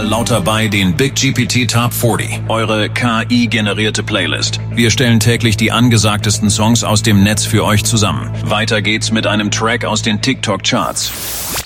Mal lauter bei den Big GPT Top 40, eure KI-generierte Playlist. Wir stellen täglich die angesagtesten Songs aus dem Netz für euch zusammen. Weiter geht's mit einem Track aus den TikTok-Charts.